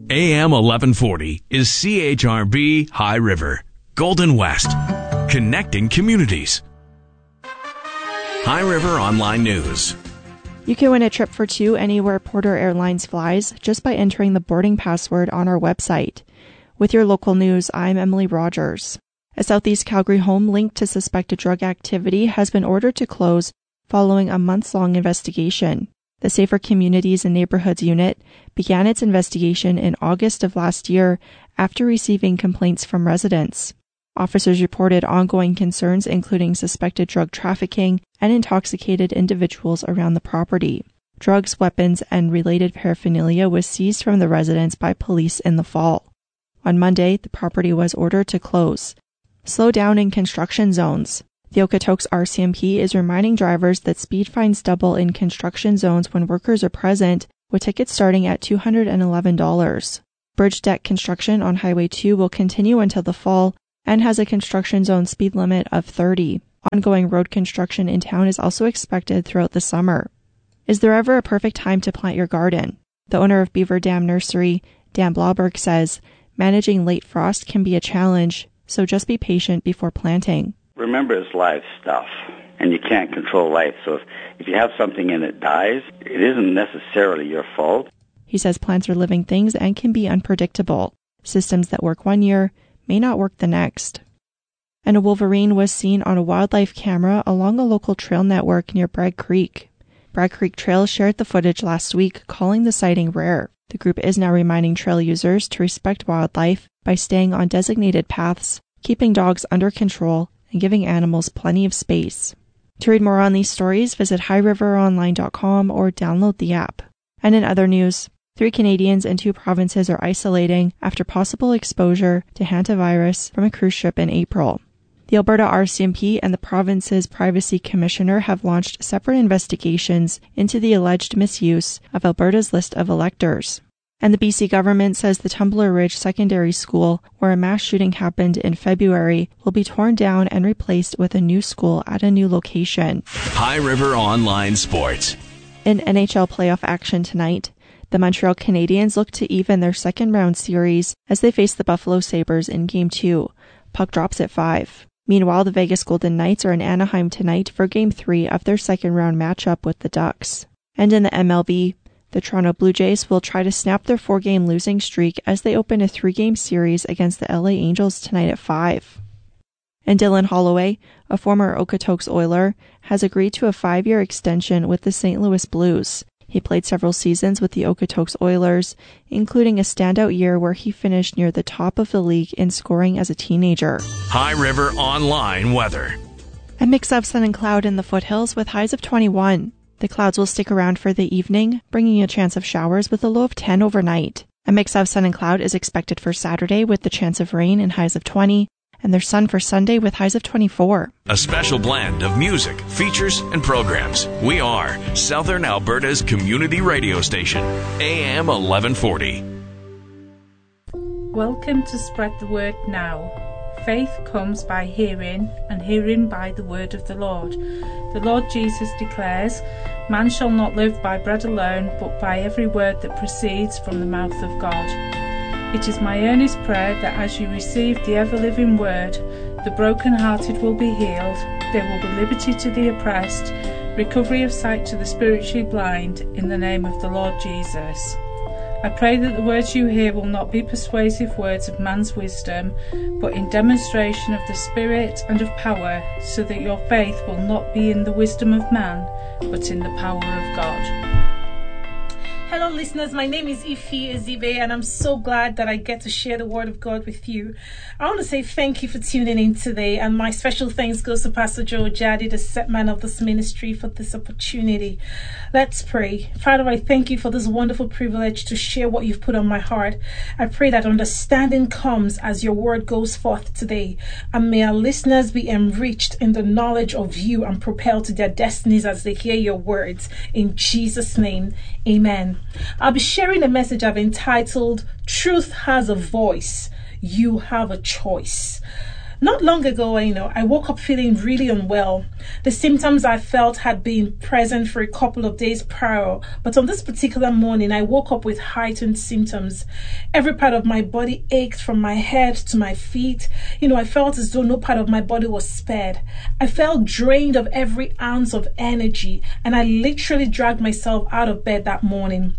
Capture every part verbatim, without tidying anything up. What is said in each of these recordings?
A M eleven forty is C H R B High River, Golden West, connecting communities. High River Online News. You can win a trip for two anywhere Porter Airlines flies just by entering the boarding password on our website. With your local news, I'm Emily Rogers. A Southeast Calgary home linked to suspected drug activity has been ordered to close following a months-long investigation. The Safer Communities and Neighborhoods Unit began its investigation in August of last year after receiving complaints from residents. Officers reported ongoing concerns including suspected drug trafficking and intoxicated individuals around the property. Drugs, weapons, and related paraphernalia was seized from the residents by police in the fall. On Monday, the property was ordered to close. Slow down in construction zones. The Okotoks R C M P is reminding drivers that speed fines double in construction zones when workers are present, with tickets starting at two hundred eleven dollars. Bridge deck construction on Highway two will continue until the fall and has a construction zone speed limit of thirty. Ongoing road construction in town is also expected throughout the summer. Is there ever a perfect time to plant your garden? The owner of Beaver Dam Nursery, Dan Blauberg, says managing late frost can be a challenge, so just be patient before planting. Remember, it's live stuff, and you can't control life. So if, if you have something and it dies, it isn't necessarily your fault. He says plants are living things and can be unpredictable. Systems that work one year may not work the next. And a wolverine was seen on a wildlife camera along a local trail network near Bragg Creek. Bragg Creek Trail shared the footage last week, calling the sighting rare. The group is now reminding trail users to respect wildlife by staying on designated paths, keeping dogs under control, and giving animals plenty of space. To read more on these stories, visit high river online dot com or download the app. And in other news, three Canadians and two provinces are isolating after possible exposure to hantavirus from a cruise ship in April. The Alberta R C M P and the province's Privacy Commissioner have launched separate investigations into the alleged misuse of Alberta's list of electors. And the B C government says the Tumbler Ridge Secondary School, where a mass shooting happened in February, will be torn down and replaced with a new school at a new location. High River Online Sports. In N H L playoff action tonight, the Montreal Canadiens look to even their second-round series as they face the Buffalo Sabres in Game two. Puck drops at five. Meanwhile, the Vegas Golden Knights are in Anaheim tonight for Game three of their second-round matchup with the Ducks. And in the M L B, the Toronto Blue Jays will try to snap their four-game losing streak as they open a three-game series against the L A Angels tonight at five. And Dylan Holloway, a former Okotoks Oiler, has agreed to a five-year extension with the Saint Louis Blues. He played several seasons with the Okotoks Oilers, including a standout year where he finished near the top of the league in scoring as a teenager. High River Online Weather. A mix of sun and cloud in the foothills with highs of twenty-one. The clouds will stick around for the evening, bringing a chance of showers with a low of ten overnight. A mix of sun and cloud is expected for Saturday with the chance of rain and highs of twenty, and there's sun for Sunday with highs of twenty-four. A special blend of music, features, and programs. We are Southern Alberta's community radio station, A M eleven forty. Welcome to Spread the Word Now. Faith comes by hearing, and hearing by the word of the Lord. The Lord Jesus declares, "Man shall not live by bread alone, but by every word that proceeds from the mouth of God." It is my earnest prayer that as you receive the ever-living word, the broken-hearted will be healed, there will be liberty to the oppressed, recovery of sight to the spiritually blind, in the name of the Lord Jesus. I pray that the words you hear will not be persuasive words of man's wisdom, but in demonstration of the Spirit and of power, so that your faith will not be in the wisdom of man, but in the power of God. Hello listeners, my name is Ifi Ezibe and I'm so glad that I get to share the word of God with you. I want to say thank you for tuning in today, and my special thanks goes to Pastor Joe Jadi, the set man of this ministry, for this opportunity. Let's pray. Father, I thank you for this wonderful privilege to share what you've put on my heart. I pray that understanding comes as your word goes forth today, and may our listeners be enriched in the knowledge of you and propelled to their destinies as they hear your words. In Jesus' name, amen. I'll be sharing a message I've entitled, "Truth Has a Voice, You Have a Choice." Not long ago, you know, I woke up feeling really unwell. The symptoms I felt had been present for a couple of days prior, but on this particular morning, I woke up with heightened symptoms. Every part of my body ached from my head to my feet. You know, I felt as though no part of my body was spared. I felt drained of every ounce of energy, and I literally dragged myself out of bed that morning.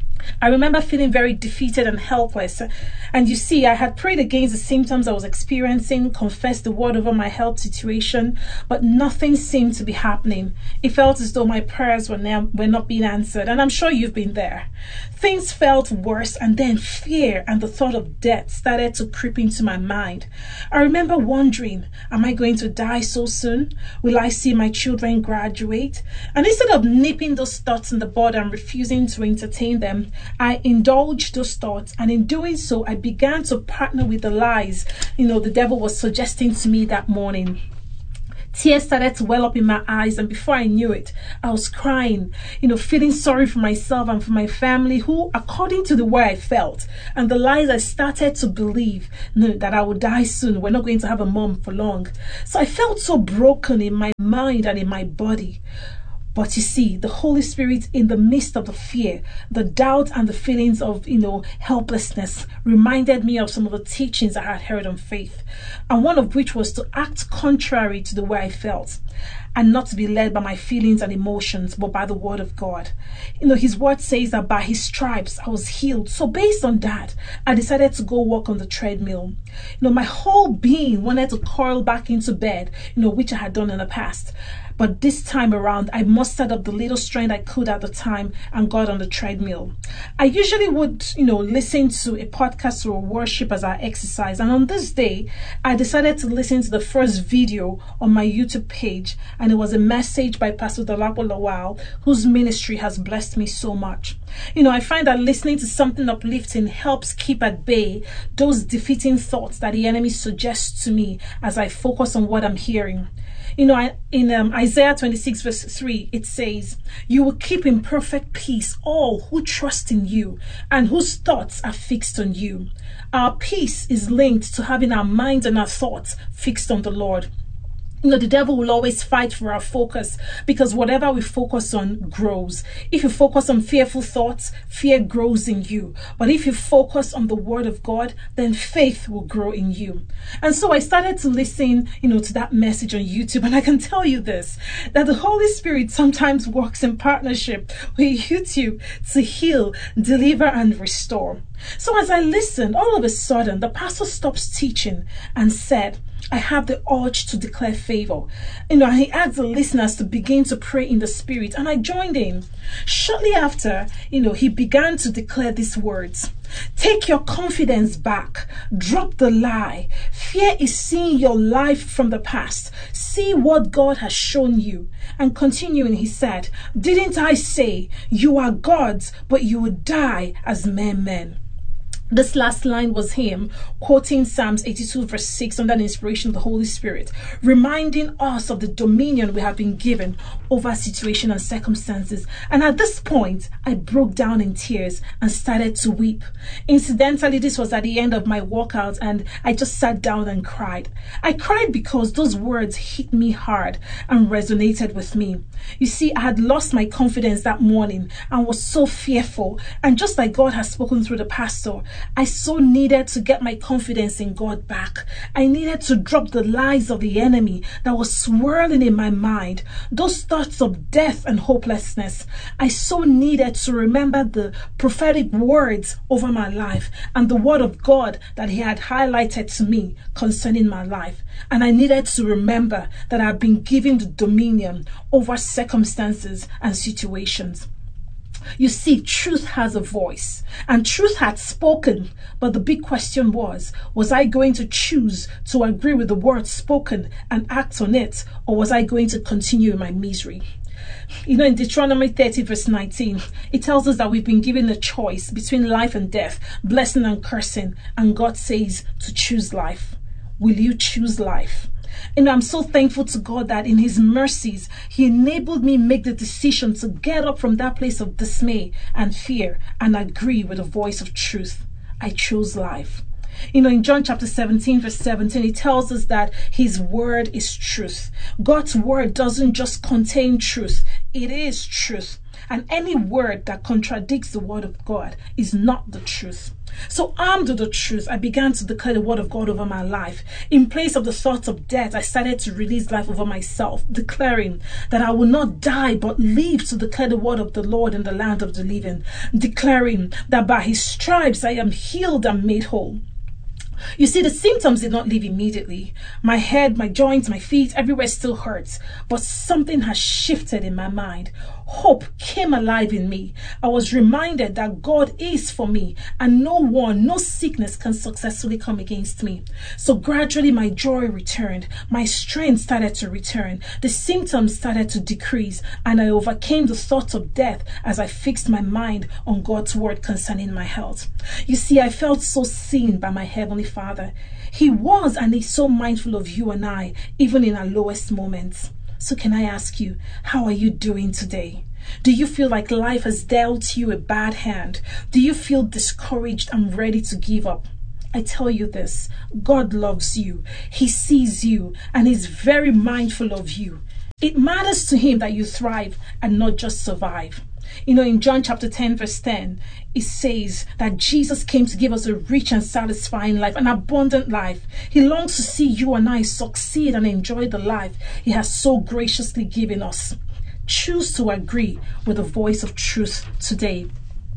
I remember feeling very defeated and helpless. And you see, I had prayed against the symptoms I was experiencing, confessed the word over my health situation, but nothing seemed to be happening. It felt as though my prayers were, now, were not being answered, and I'm sure you've been there. Things felt worse, and then fear and the thought of death started to creep into my mind. I remember wondering, am I going to die so soon? Will I see my children graduate? And instead of nipping those thoughts in the bud and refusing to entertain them, I indulged those thoughts, and in doing so, I began to partner with the lies, you know, the devil was suggesting to me that morning. Tears started to well up in my eyes, and before I knew it, I was crying, you know, feeling sorry for myself and for my family, who, according to the way I felt and the lies I started to believe, you know, that I would die soon, we're not going to have a mom for long. So I felt so broken in my mind and in my body. But you see, the Holy Spirit, in the midst of the fear, the doubt, and the feelings of, you know, helplessness, reminded me of some of the teachings I had heard on faith, and one of which was to act contrary to the way I felt, and not to be led by my feelings and emotions, but by the word of God. You know, his word says that by his stripes I was healed. So based on that, I decided to go walk on the treadmill. You know, my whole being wanted to curl back into bed, you know, which I had done in the past. But this time around, I mustered up the little strength I could at the time and got on the treadmill. I usually would, you know, listen to a podcast or worship as I exercise. And on this day, I decided to listen to the first video on my YouTube page. And it was a message by Pastor Dolapo Lawal, whose ministry has blessed me so much. You know, I find that listening to something uplifting helps keep at bay those defeating thoughts that the enemy suggests to me as I focus on what I'm hearing. You know, in um, Isaiah twenty-six verse three, it says, "You will keep in perfect peace all who trust in you and whose thoughts are fixed on you." Our peace is linked to having our minds and our thoughts fixed on the Lord. You know, the devil will always fight for our focus, because whatever we focus on grows. If you focus on fearful thoughts, fear grows in you. But if you focus on the word of God, then faith will grow in you. And so I started to listen, you know, to that message on YouTube. And I can tell you this, that the Holy Spirit sometimes works in partnership with YouTube to heal, deliver, and restore. So as I listened, all of a sudden, the pastor stops teaching and said, "I have the urge to declare favor." You know, he asked the listeners to begin to pray in the spirit, and I joined in. Shortly after, you know, he began to declare these words: "Take your confidence back. Drop the lie. Fear is seeing your life from the past. See what God has shown you." And continuing, he said, "Didn't I say you are gods, but you would die as mere men?" This last line was him quoting Psalms eighty-two verse six under the inspiration of the Holy Spirit, reminding us of the dominion we have been given over situation and circumstances. And at this point, I broke down in tears and started to weep. Incidentally, this was at the end of my workout, and I just sat down and cried. I cried because those words hit me hard and resonated with me. You see, I had lost my confidence that morning and was so fearful. And just like God has spoken through the pastor, I so needed to get my confidence in God back. I needed to drop the lies of the enemy that was swirling in my mind, those thoughts of death and hopelessness. I so needed to remember the prophetic words over my life and the word of God that he had highlighted to me concerning my life. And I needed to remember that I've been given the dominion over circumstances and situations. You see, truth has a voice, and truth had spoken, but the big question was, was I going to choose to agree with the word spoken and act on it, or was I going to continue in my misery? You know, in Deuteronomy thirty verse nineteen, it tells us that we've been given a choice between life and death, blessing and cursing, and God says to choose life. Will you choose life? And I'm so thankful to God that in his mercies, he enabled me make the decision to get up from that place of dismay and fear and agree with the voice of truth. I chose life. You know, in John chapter seventeen, verse seventeen, it tells us that his word is truth. God's word doesn't just contain truth, it is truth. And any word that contradicts the word of God is not the truth. So armed with the truth, I began to declare the word of God over my life. In place of the thoughts of death, I started to release life over myself, declaring that I will not die but live to declare the word of the Lord in the land of the living, declaring that by his stripes I am healed and made whole. You see, the symptoms did not leave immediately. My head, my joints, my feet, everywhere still hurts. But something has shifted in my mind. Hope came alive in me. I was reminded that God is for me, and no one, no sickness can successfully come against me. So gradually my joy returned. My strength started to return. The symptoms started to decrease, and I overcame the thoughts of death as I fixed my mind on God's word concerning my health. You see, I felt so seen by my Heavenly Father. He was and is so mindful of you and I, even in our lowest moments. So can I ask you, how are you doing today? Do you feel like life has dealt you a bad hand? Do you feel discouraged and ready to give up? I tell you this, God loves you. He sees you and is very mindful of you. It matters to him that you thrive and not just survive. You know, in John chapter ten, verse ten, it says that Jesus came to give us a rich and satisfying life, an abundant life. He longs to see you and I succeed and enjoy the life he has so graciously given us. Choose to agree with the voice of truth today.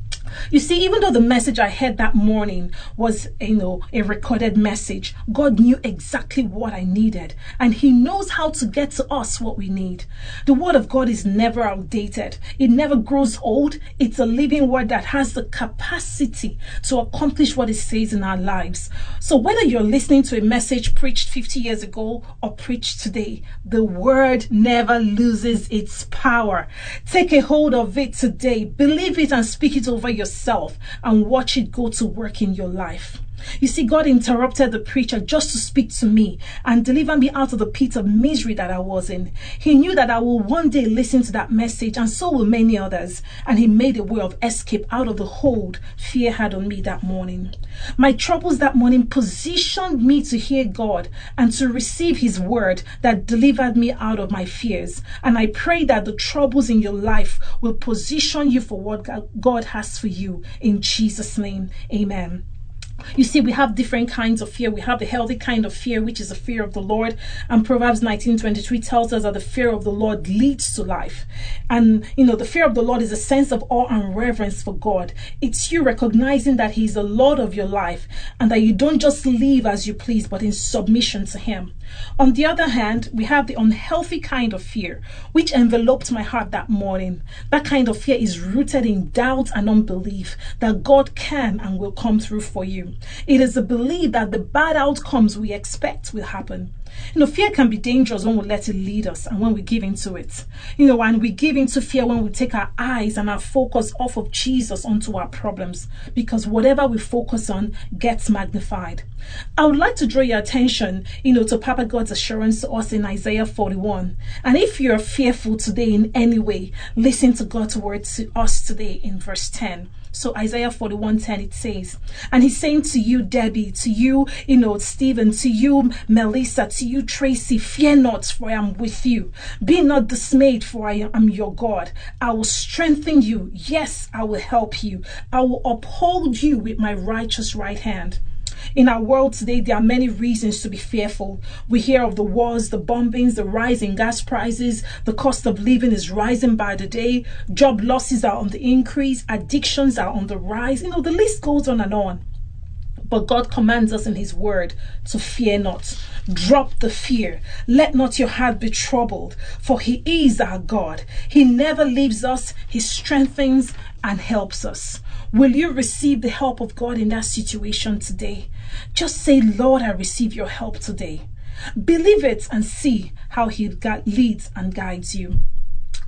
You see, even though the message I heard that morning was, you know, a recorded message, God knew exactly what I needed, and he knows how to get to us what we need. The word of God is never outdated. It never grows old. It's a living word that has the capacity to accomplish what it says in our lives. So whether you're listening to a message preached fifty years ago or preached today, the word never loses its power. Take a hold of it today. Believe it and speak it over yourself and watch it go to work in your life. You see, God interrupted the preacher just to speak to me and deliver me out of the pit of misery that I was in. He knew that I will one day listen to that message, and so will many others. And he made a way of escape out of the hold fear had on me that morning. My troubles that morning positioned me to hear God and to receive his word that delivered me out of my fears. And I pray that the troubles in your life will position you for what God has for you. In Jesus' name, amen. You see, we have different kinds of fear. We have the healthy kind of fear, which is the fear of the Lord. And Proverbs nineteen twenty-three tells us that the fear of the Lord leads to life. And, you know, the fear of the Lord is a sense of awe and reverence for God. It's you recognizing that he's the Lord of your life and that you don't just live as you please, but in submission to him. On the other hand, we have the unhealthy kind of fear, which enveloped my heart that morning. That kind of fear is rooted in doubt and unbelief that God can and will come through for you. It is a belief that the bad outcomes we expect will happen. You know, fear can be dangerous when we let it lead us and when we give into it. You know, when we give into fear, when we take our eyes and our focus off of Jesus onto our problems, because whatever we focus on gets magnified. I would like to draw your attention, you know, to Papa God's assurance to us in Isaiah forty-one. And if you're fearful today in any way, listen to God's word to us today in verse ten. So Isaiah forty-one ten, it says, and he's saying to you, Debbie, to you, you know, Stephen, to you, Melissa, to you, Tracy, fear not, for I am with you. Be not dismayed, for I am your God. I will strengthen you. Yes, I will help you. I will uphold you with my righteous right hand. In our world today, there are many reasons to be fearful. We hear of the wars, the bombings, the rise in gas prices, the cost of living is rising by the day, job losses are on the increase, addictions are on the rise. You know, the list goes on and on. But God commands us in his word to fear not. Drop the fear. Let not your heart be troubled, for he is our God. He never leaves us. He strengthens and helps us. Will you receive the help of God in that situation today? Just say, Lord, I receive your help today. Believe it and see how he leads and guides you.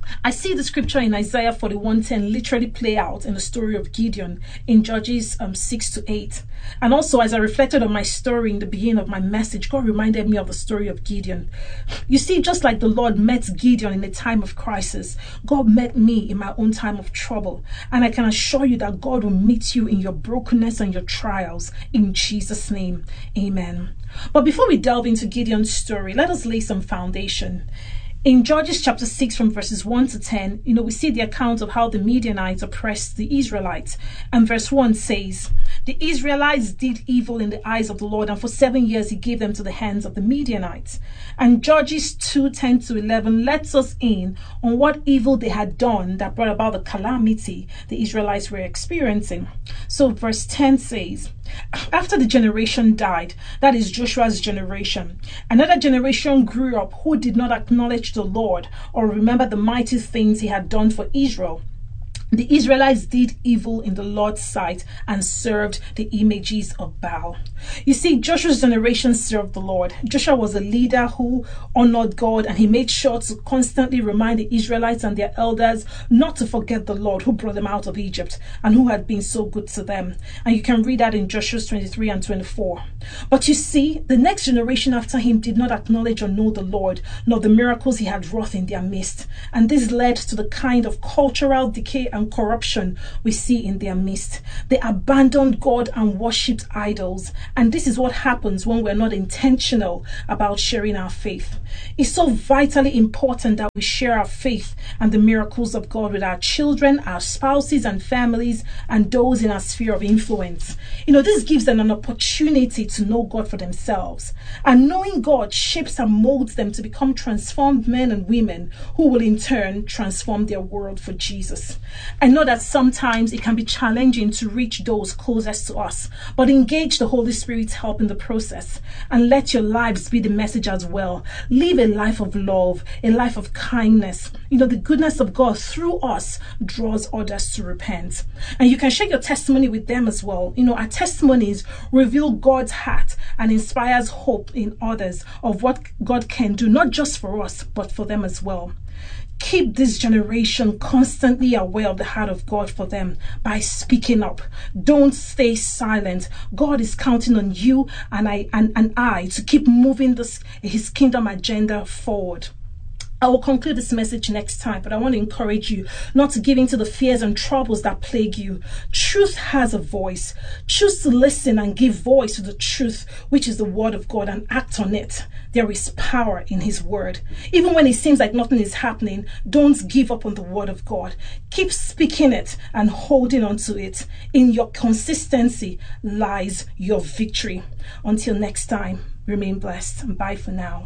I see the scripture in Isaiah forty-one ten literally play out in the story of Gideon in Judges um, six to eight. And also, as I reflected on my story in the beginning of my message, God reminded me of the story of Gideon. You see, just like the Lord met Gideon in a time of crisis, God met me in my own time of trouble. And I can assure you that God will meet you in your brokenness and your trials in Jesus' name. Amen. But before we delve into Gideon's story, let us lay some foundation. In Judges chapter six from verses one to ten, you know, we see the account of how the Midianites oppressed the Israelites. And verse one says, "The Israelites did evil in the eyes of the Lord, and for seven years he gave them to the hands of the Midianites." And Judges two ten to eleven lets us in on what evil they had done that brought about the calamity the Israelites were experiencing. So verse ten says, "After the generation died," that is Joshua's generation, "another generation grew up who did not acknowledge the Lord or remember the mighty things he had done for Israel. The Israelites did evil in the Lord's sight and served the images of Baal." You see, Joshua's generation served the Lord. Joshua was a leader who honored God, and he made sure to constantly remind the Israelites and their elders not to forget the Lord who brought them out of Egypt and who had been so good to them. And you can read that in Joshua twenty-three and twenty-four. But you see, the next generation after him did not acknowledge or know the Lord, nor the miracles he had wrought in their midst. And this led to the kind of cultural decay and and corruption we see in their midst. They abandoned God and worshipped idols. And this is what happens when we're not intentional about sharing our faith. It's so vitally important that we share our faith and the miracles of God with our children, our spouses and families, and those in our sphere of influence. You know, this gives them an opportunity to know God for themselves. And knowing God shapes and molds them to become transformed men and women who will in turn transform their world for Jesus. I know that sometimes it can be challenging to reach those closest to us, but engage the Holy Spirit's help in the process and let your lives be the message as well. Live a life of love, a life of kindness. You know, the goodness of God through us draws others to repent. And you can share your testimony with them as well. You know, our testimonies reveal God's heart and inspires hope in others of what God can do, not just for us, but for them as well. Keep this generation constantly aware of the heart of God for them by speaking up. Don't stay silent. God is counting on you and I and, and I to keep moving this his kingdom agenda forward. I will conclude this message next time, but I want to encourage you not to give in to the fears and troubles that plague you. Truth has a voice. Choose to listen and give voice to the truth, which is the word of God, and act on it. There is power in his word. Even when it seems like nothing is happening, don't give up on the word of God. Keep speaking it and holding on to it. In your consistency lies your victory. Until next time, remain blessed and bye for now.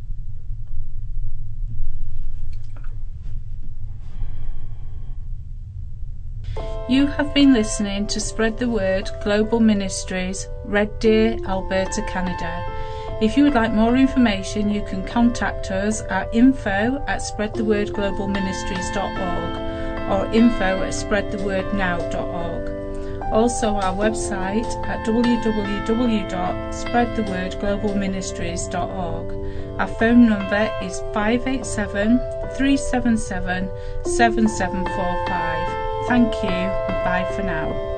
You have been listening to Spread the Word Global Ministries, Red Deer, Alberta, Canada. If you would like more information, you can contact us at info at spread the word global ministries dot org or info at spread the word now dot org. Also our website at w w w dot spread the word global ministries dot org. Our phone number is five eight seven, three seven seven, seven seven four five. Thank you and bye for now.